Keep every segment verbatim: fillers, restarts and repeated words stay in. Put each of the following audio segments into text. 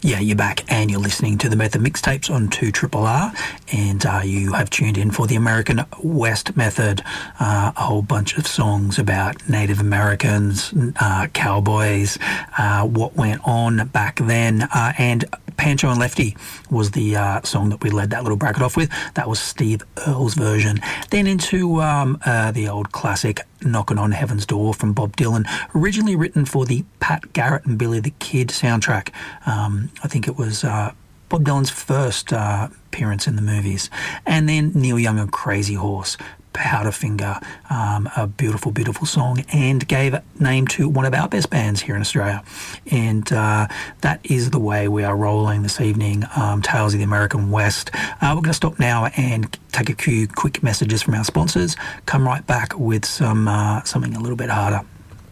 Yeah, you're back and you're listening to the Method Mixtapes on two R R, and uh, you have tuned in for the American West Method, uh, a whole bunch of songs about Native Americans, uh, cowboys, uh, what went on back then, uh, and Pancho and Lefty was the uh, song that we led that little bracket off with. That was Steve Earle's version. Then into um, uh, the old classic Knockin' on Heaven's Door from Bob Dylan, originally written for the Pat Garrett and Billy the Kid soundtrack. Um, I think it was uh, Bob Dylan's first uh, appearance in the movies. And then Neil Young and Crazy Horse, Powderfinger, um, a beautiful, beautiful song, and gave name to one of our best bands here in Australia. And uh, that is the way we are rolling this evening, um, Tales of the American West. Uh, we're going to stop now and take a few quick messages from our sponsors. Come right back with some uh, something a little bit harder.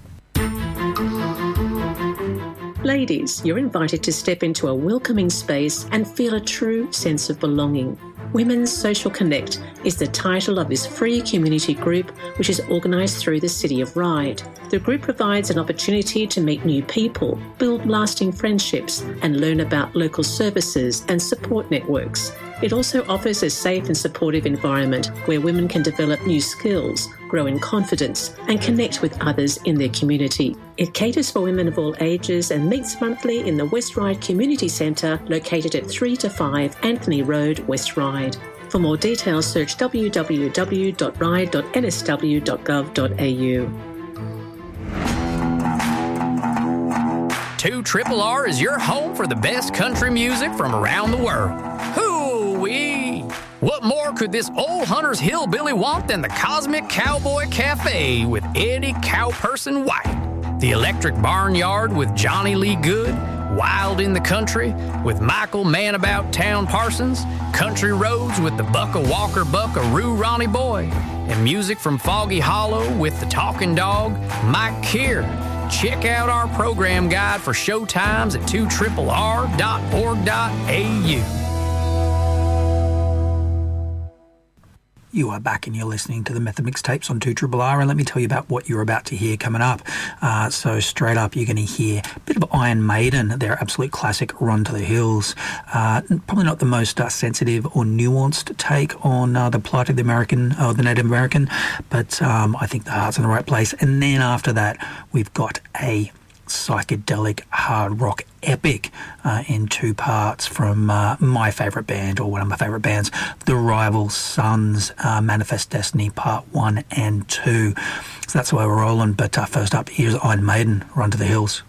Ladies, you're invited to step into a welcoming space and feel a true sense of belonging. Women's Social Connect is the title of this free community group, which is organised through the City of Ryde. The group provides an opportunity to meet new people, build lasting friendships, and learn about local services and support networks. It also offers a safe and supportive environment where women can develop new skills, grow in confidence, and connect with others in their community. It caters for women of all ages and meets monthly in the West Ryde Community Centre, located at three to five Anthony Road, West Ryde. For more details, search w w w dot ryde dot n s w dot gov dot a u. two R R is your home for the best country music from around the world. Hoo-wee! What more could this old Hunter's Hillbilly want than the Cosmic Cowboy Cafe with Eddie Cowperson White, the Electric Barnyard with Johnny Lee Good, Wild in the Country with Michael Man About Town Parsons, Country Roads with the Bucka Walker Buckaroo Ronnie Boy, and music from Foggy Hollow with the Talking Dog, Mike Keir. Check out our program guide for show times at two R R dot org dot a u. You are back and you're listening to the Method Mixtapes on two R R, and let me tell you about what you're about to hear coming up. Uh, so straight up, you're going to hear a bit of Iron Maiden, their absolute classic Run to the Hills. Uh, probably not the most uh, sensitive or nuanced take on uh, the plight of the American, or uh, the Native American, but um, I think the heart's in the right place. And then after that, we've got a psychedelic hard rock epic uh, in two parts from uh, my favourite band, or one of my favourite bands, The Rival Sons, uh, Manifest Destiny Part one and two. So that's the way we're rolling, but uh, first up, here's Iron Maiden, Run to the Hills.